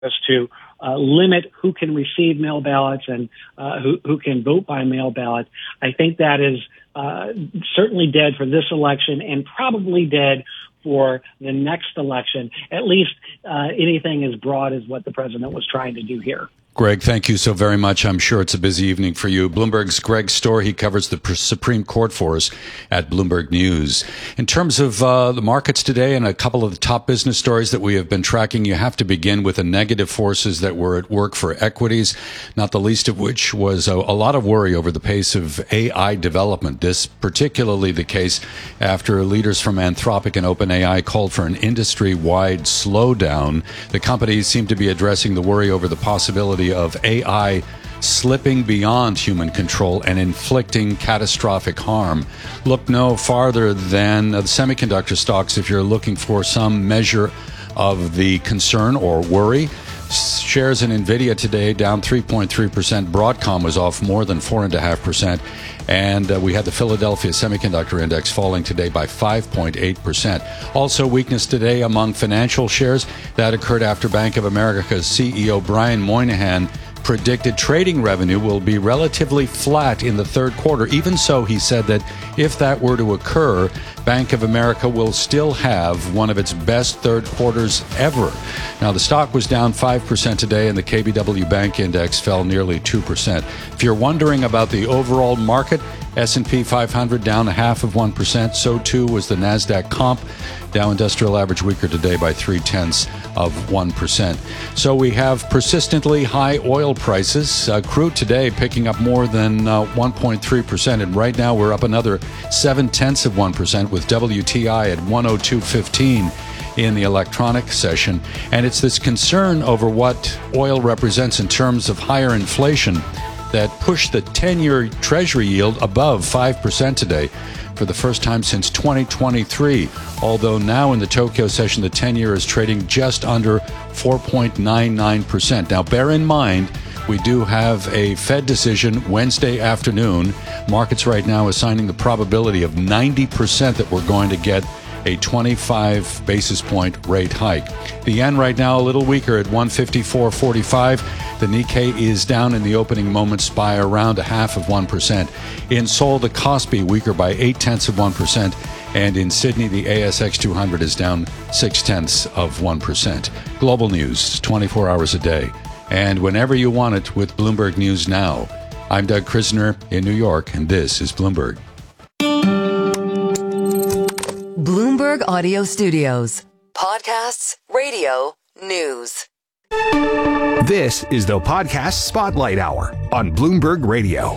to limit who can receive mail ballots and who can vote by mail ballot. I think that is certainly dead for this election and probably dead for the next election, at least anything as broad as what the president was trying to do here. Greg, thank you so very much. I'm sure it's a busy evening for you. Bloomberg's Greg Storr, he covers the Supreme Court for us at Bloomberg News. In terms of the markets today and a couple of the top business stories that we have been tracking, you have to begin with the negative forces that were at work for equities, not the least of which was a lot of worry over the pace of AI development. This particularly the case after leaders from Anthropic and OpenAI called for an industry-wide slowdown. The companies seem to be addressing the worry over the possibility of AI slipping beyond human control and inflicting catastrophic harm. Look no farther than the semiconductor stocks if you're looking for some measure of the concern or worry. Shares in NVIDIA today down 3.3%. Broadcom was off more than 4.5%. And we had the Philadelphia Semiconductor Index falling today by 5.8%. Also weakness today among financial shares. That occurred after Bank of America's CEO Brian Moynihan predicted trading revenue will be relatively flat in the third quarter. Even so, he said that if that were to occur, Bank of America will still have one of its best third quarters ever. Now, the stock was down 5% today, and the KBW Bank Index fell nearly 2%. If you're wondering about the overall market, S&P 500 down 0.5%. So too was the NASDAQ Comp. Dow Industrial Average weaker today by 0.3%. So we have persistently high oil prices. Crude today picking up more than 1.3%. And right now we're up another 0.7% with WTI at 102.15 in the electronic session. And it's this concern over what oil represents in terms of higher inflation that pushed the 10-year Treasury yield above 5% today for the first time since 2023, although now in the Tokyo session, the 10-year is trading just under 4.99%. Now, bear in mind, we do have a Fed decision Wednesday afternoon. Markets right now assigning the probability of 90% that we're going to get a 25 basis point rate hike. The yen right now a little weaker at 154.45. The Nikkei is down in the opening moments by around 0.5%. In Seoul, the Kospi weaker by 0.8%. And in Sydney, the ASX 200 is down 0.6%. Global news, 24 hours a day. And whenever you want it with Bloomberg News Now. I'm Doug Krisner in New York, and this is Bloomberg. Bloomberg Audio Studios. Podcasts, radio, news. This is the Podcast Spotlight Hour on Bloomberg Radio.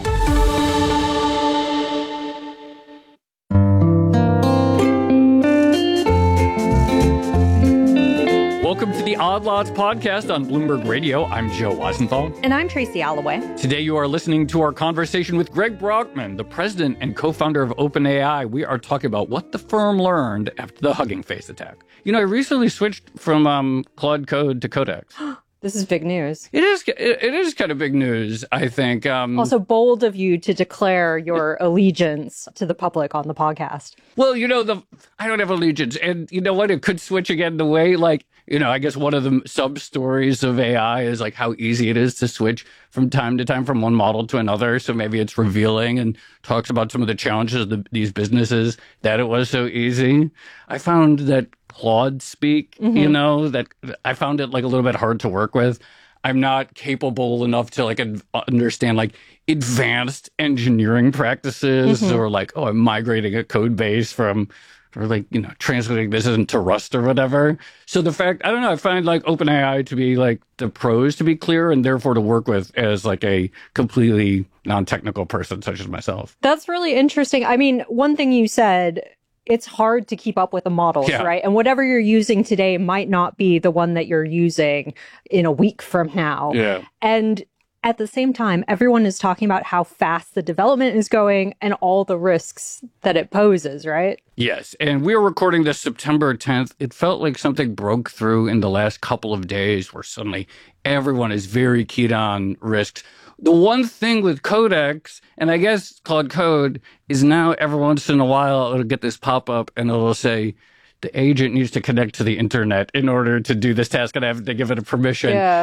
Welcome to the Odd Lots podcast on Bloomberg Radio. I'm Joe Weisenthal. And I'm Tracy Alloway. Today you are listening to our conversation with Greg Brockman, the president and co-founder of OpenAI. We are talking about what the firm learned after the Hugging Face attack. You know, I recently switched from Claude Code to Codex. This is big news. It is kind of big news, I think. Also bold of you to declare your allegiance to the public on the podcast. Well, you know, I don't have allegiance. And you know what? It could switch again the way, like, you know, I guess one of the sub-stories of AI is like how easy it is to switch from time to time from one model to another. So maybe it's revealing and talks about some of the challenges of these businesses that it was so easy. I found that Claude speak, you know, that I found it like a little bit hard to work with. I'm not capable enough to like understand like advanced engineering practices or like, oh, I'm migrating a code base from, or like, you know, translating this into Rust or whatever. So the fact, I don't know, I find like OpenAI to be like the pros to be clear and therefore to work with as like a completely non-technical person such as myself. That's really interesting. I mean, one thing you said, it's hard to keep up with the models, right? And whatever you're using today might not be the one that you're using in a week from now. Yeah. And at the same time, everyone is talking about how fast the development is going and all the risks that it poses, right? Yes. And we were recording this September 10th. It felt like something broke through in the last couple of days where suddenly everyone is very keyed on risks. The one thing with Codex, and I guess Claude Code, is now every once in a while it'll get this pop-up and it'll say, the agent needs to connect to the internet in order to do this task, and I have to give it a permission. Yeah.